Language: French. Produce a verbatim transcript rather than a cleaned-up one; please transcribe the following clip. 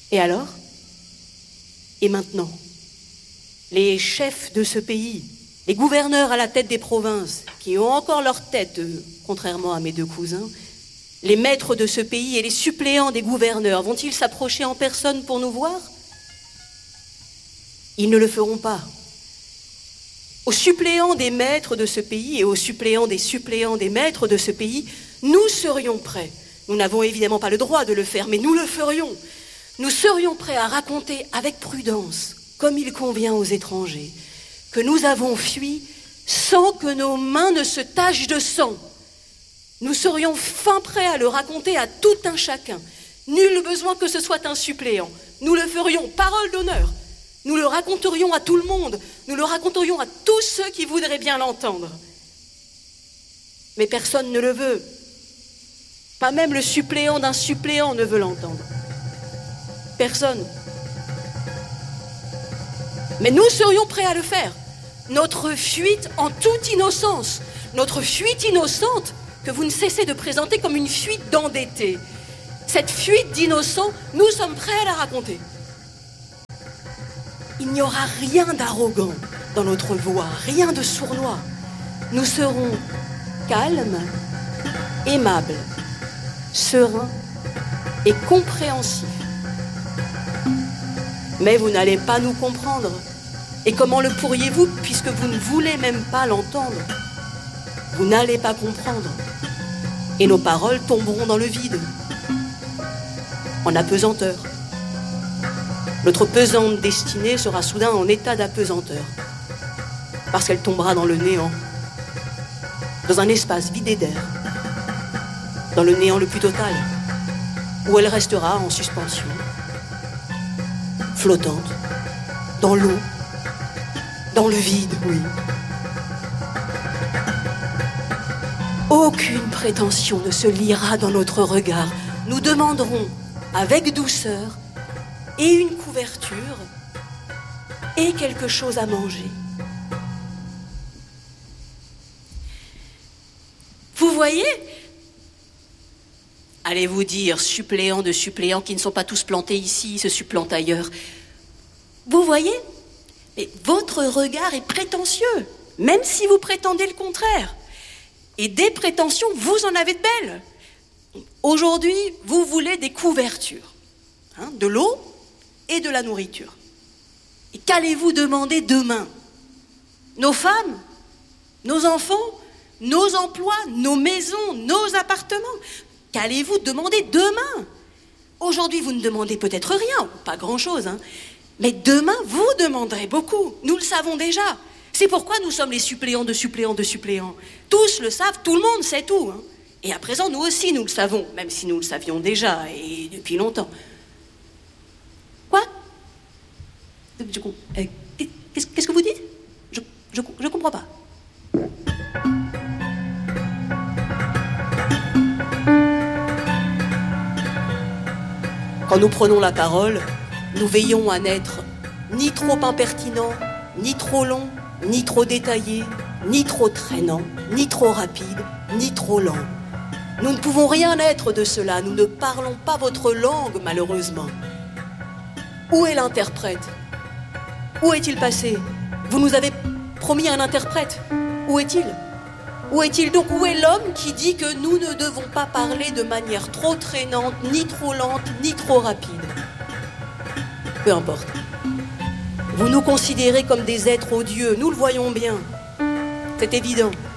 Et alors ? Et maintenant ? Les chefs de ce pays, les gouverneurs à la tête des provinces, qui ont encore leur tête, euh, contrairement à mes deux cousins, les maîtres de ce pays et les suppléants des gouverneurs, vont-ils s'approcher en personne pour nous voir ? Ils ne le feront pas. Aux suppléants des maîtres de ce pays et aux suppléants des suppléants des maîtres de ce pays, nous serions prêts. Nous n'avons évidemment pas le droit de le faire, mais nous le ferions. Nous serions prêts à raconter avec prudence, comme il convient aux étrangers, que nous avons fui sans que nos mains ne se tachent de sang. Nous serions fin prêts à le raconter à tout un chacun. Nul besoin que ce soit un suppléant. Nous le ferions, parole d'honneur. Nous le raconterions à tout le monde. Nous le raconterions à tous ceux qui voudraient bien l'entendre. Mais personne ne le veut. Pas même le suppléant d'un suppléant ne veut l'entendre. Personne. Mais nous serions prêts à le faire. Notre fuite en toute innocence, notre fuite innocente que vous ne cessez de présenter comme une fuite d'endettés. Cette fuite d'innocents, nous sommes prêts à la raconter. Il n'y aura rien d'arrogant dans notre voix, rien de sournois. Nous serons calmes, aimables, sereins et compréhensifs. Mais vous n'allez pas nous comprendre. Et comment le pourriez-vous, puisque vous ne voulez même pas l'entendre ? Vous n'allez pas comprendre. Et nos paroles tomberont dans le vide, en apesanteur. Notre pesante destinée sera soudain en état d'apesanteur, parce qu'elle tombera dans le néant, dans un espace vidé d'air, dans le néant le plus total, où elle restera en suspension, flottante, dans l'eau, dans le vide, oui. Aucune prétention ne se lira dans notre regard. Nous demanderons, avec douceur, et une couverture, et quelque chose à manger. Vous voyez ? Allez-vous dire, suppléants de suppléants qui ne sont pas tous plantés ici, se supplantent ailleurs. Vous voyez ? Mais votre regard est prétentieux, même si vous prétendez le contraire. Et des prétentions, vous en avez de belles. Aujourd'hui, vous voulez des couvertures, hein, de l'eau et de la nourriture. Et qu'allez-vous demander demain ? Nos femmes, nos enfants, nos emplois, nos maisons, nos appartements. Qu'allez-vous demander demain ? Aujourd'hui, vous ne demandez peut-être rien, pas grand-chose, hein. Mais demain, vous demanderez beaucoup. Nous le savons déjà. C'est pourquoi nous sommes les suppléants de suppléants de suppléants. Tous le savent, tout le monde sait tout, hein. Et à présent, nous aussi, nous le savons, même si nous le savions déjà, et depuis longtemps. Quoi ? Je, euh, qu'est-ce, qu'est-ce que vous dites ? Je, je, je comprends pas. Quand nous prenons la parole, nous veillons à n'être ni trop impertinent, ni trop long, ni trop détaillé, ni trop traînant, ni trop rapide, ni trop lent. Nous ne pouvons rien être de cela, nous ne parlons pas votre langue, malheureusement. Où est l'interprète ? Où est-il passé ? Vous nous avez promis un interprète. Où est-il ? Où est-il donc ? Où est l'homme qui dit que nous ne devons pas parler de manière trop traînante, ni trop lente, ni trop rapide ? Peu importe. Vous nous considérez comme des êtres odieux, nous le voyons bien. C'est évident.